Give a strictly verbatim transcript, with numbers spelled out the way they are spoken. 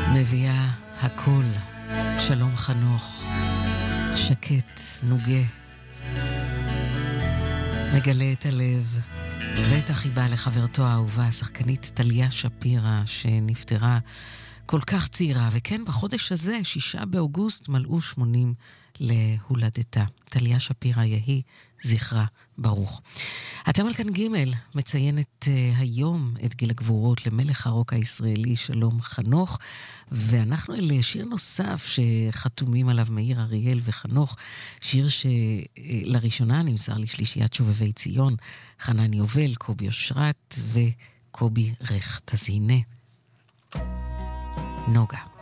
מביאה הכל, שלום חנוך, שקט, נוגה, מגלה את הלב ואת החיבה לחברתו האהובה, השחקנית טליה שפירא, שנפטרה כל כך צעירה, וכן בחודש הזה, שישה באוגוסט, מלאו שמונים להולדתה. טליה שפירא, יהי זכרה ברוך. אתם על כאן ג' מציינת uh, היום את גיל הגבורות למלך הרוק הישראלי שלום חנוך, ואנחנו אל שיר נוסף שחתומים עליו מאיר אריאל וחנוך, שיר שלראשונה נמסר לשלישיית שובבי ציון, חנן יובל, קובי אושרת וקובי רכט. אז הנה נוגה.